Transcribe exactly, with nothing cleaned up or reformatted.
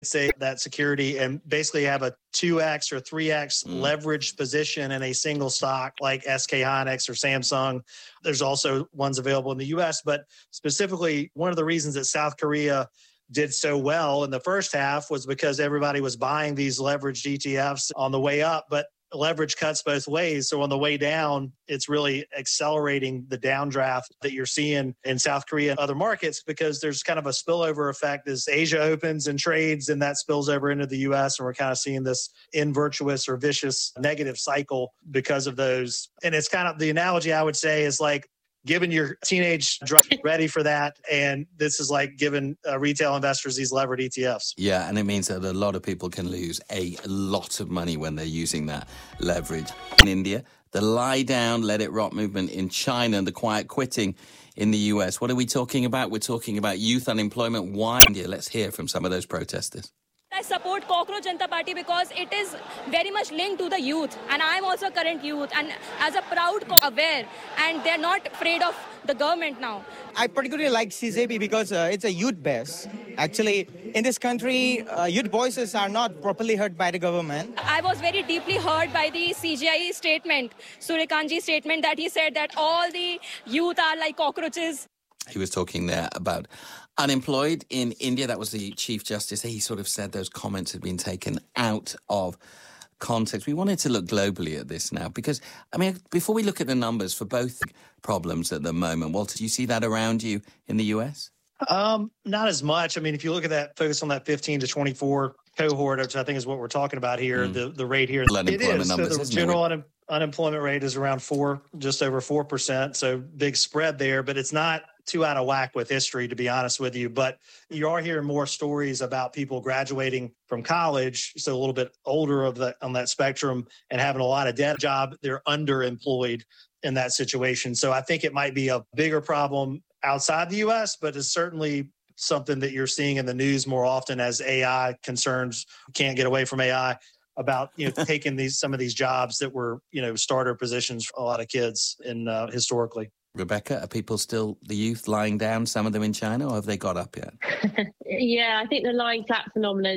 say that security and basically have a two X or three X mm. leveraged position in a single stock like S K Hynix or Samsung. There's also ones available in the U S, but specifically one of the reasons that South Korea did so well in the first half was because everybody was buying these leveraged E T Fs on the way up, but leverage cuts both ways. So on the way down, it's really accelerating the downdraft that you're seeing in South Korea and other markets, because there's kind of a spillover effect as Asia opens and trades, and that spills over into the U S. And we're kind of seeing this invirtuous or vicious negative cycle because of those. And it's kind of the analogy I would say is like giving your teenage drug ready for that. And this is like giving uh, retail investors these levered E T Fs. Yeah, and it means that a lot of people can lose a lot of money when they're using that leverage. In India, the lie down, let it rot movement in China, and the quiet quitting in the U S. What are we talking about? We're talking about youth unemployment. Why India? Let's hear from some of those protesters. I support Cockroach Janata Party because it is very much linked to the youth, and I'm also a current youth, and as a proud aware, and they're not afraid of the government now. I particularly like C J P because uh, it's a youth base. Actually, in this country, uh, youth voices are not properly heard by the government. I was very deeply hurt by the C G I E statement, Suryakanji's statement, that he said that all the youth are like cockroaches. He was talking there about unemployed in India. That was the Chief Justice. He sort of said those comments had been taken out of context. We wanted to look globally at this now because, I mean, before we look at the numbers for both problems at the moment, Walter, do you see that around you in the U S? Um, not as much. I mean, if you look at that, focus on that fifteen to twenty-four cohort, which I think is what we're talking about here, mm. the, the rate here. It is. Numbers, so the general un- unemployment rate is around four, just over four percent. So big spread there, but it's not too out of whack with history, to be honest with you. But you are hearing more stories about people graduating from college, so a little bit older of the on that spectrum, and having a lot of debt job. They're underemployed in that situation. So I think it might be a bigger problem outside the U S, but it's certainly something that you're seeing in the news more often as A I concerns can't get away from A I about, you know, taking these some of these jobs that were, you know, starter positions for a lot of kids in uh, historically. Rebecca, are people still, the youth, lying down, some of them in China, or have they got up yet? Yeah, I think the lying flat phenomenon